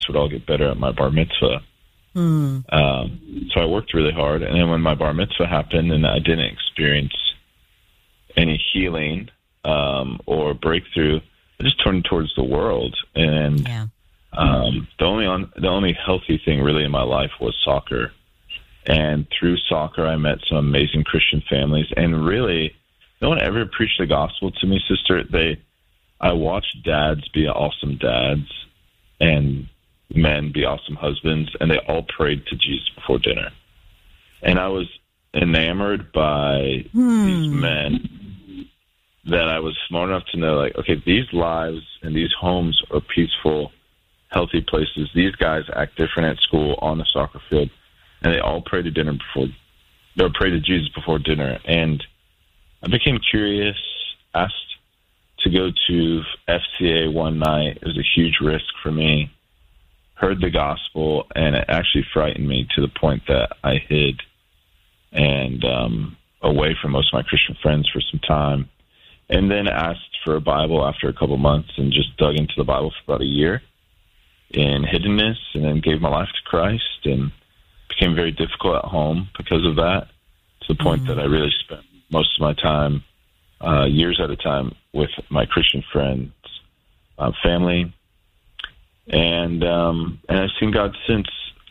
would all get better at my bar mitzvah. So I worked really hard, and then when my bar mitzvah happened and I didn't experience any healing or breakthrough, I just turned towards the world. And the only healthy thing really in my life was soccer. And through soccer, I met some amazing Christian families. And really, no one ever preached the gospel to me, sister. I watched dads be awesome dads and men be awesome husbands, and they all prayed to Jesus before dinner. And I was enamored by these men that I was smart enough to know, like, okay, these lives and these homes are peaceful, healthy places. These guys act different at school, on the soccer field, and they all pray to pray to Jesus before dinner. And I became curious, asked to go to FCA one night. It was a huge risk for me. Heard the gospel, and it actually frightened me to the point that I hid and away from most of my Christian friends for some time, and then asked for a Bible after a couple months and just dug into the Bible for about a year in hiddenness, and then gave my life to Christ, and became very difficult at home because of that, to the point that I really spent most of my time, years at a time, with my Christian friends, family. And I've seen God since,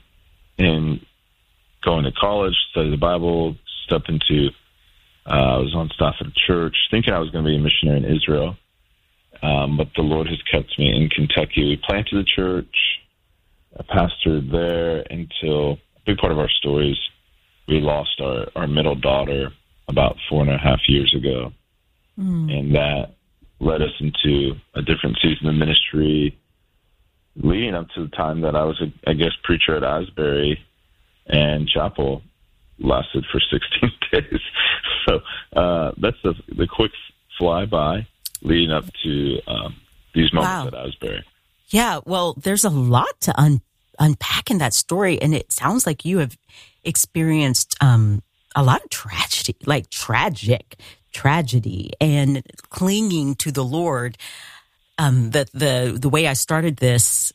in going to college, study the Bible, step into, I was on staff at a church, thinking I was going to be a missionary in Israel. But the Lord has kept me in Kentucky. We planted a church, I pastored there until, a big part of our stories, we lost our middle daughter about 4.5 years ago. And that led us into a different season of ministry, leading up to the time that I was, preacher at Asbury, and chapel lasted for 16 days. So that's the quick flyby leading up to these moments at Asbury. Yeah, well, there's a lot to unpack in that story, and it sounds like you have experienced a lot of tragedy, like tragedy, and clinging to the Lord. The way I started this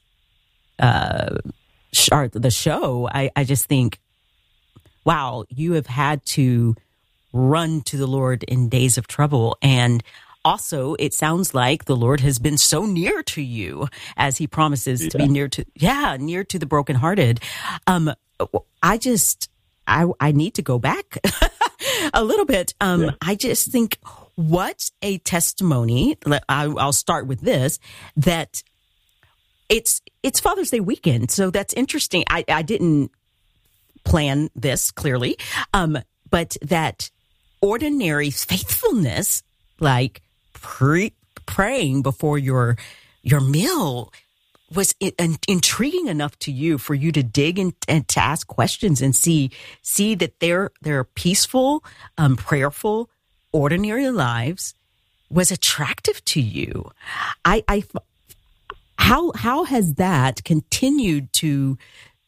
the show, I just think, wow, you have had to run to the Lord in days of trouble. And also, it sounds like the Lord has been so near to you, as he promises to be near to the brokenhearted. I need to go back a little bit. I just think, what a testimony. I'll start with this, that it's Father's Day weekend. So that's interesting. I didn't plan this, clearly, but that ordinary faithfulness, like praying before your meal, was intriguing enough to you for you to dig and to ask questions and see that their peaceful, prayerful, ordinary lives was attractive to you. How has that continued to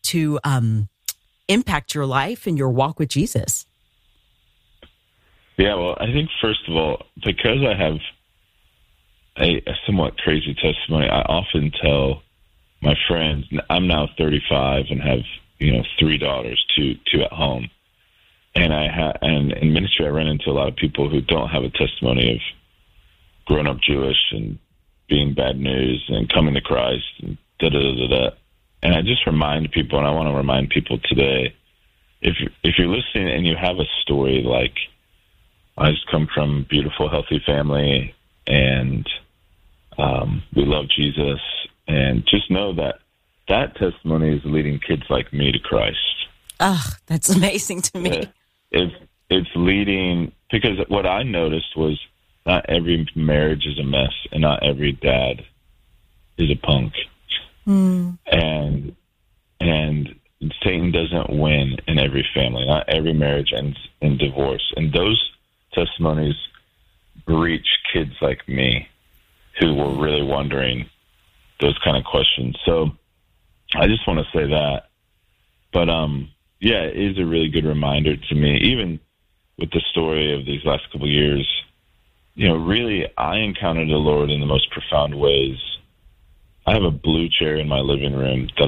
impact your life and your walk with Jesus? Yeah, well, I think first of all, because I have a somewhat crazy testimony, I often tell my friends, I'm now 35 and have 3 daughters, two at home, and in ministry I run into a lot of people who don't have a testimony of growing up Jewish and being bad news and coming to Christ and da-da-da-da-da. And I just remind people, and I want to remind people today, if you're listening and you have a story like, I just come from a beautiful, healthy family, and we love Jesus, and just know that testimony is leading kids like me to Christ. Oh, that's amazing to me. It's leading, because what I noticed was not every marriage is a mess, and not every dad is a punk. And Satan doesn't win in every family. Not every marriage ends in divorce. And those testimonies reach kids like me who were really wondering those kind of questions. So I just want to say that. But, it is a really good reminder to me, even with the story of these last couple of years. Really, I encountered the Lord in the most profound ways I have a blue chair in my living room that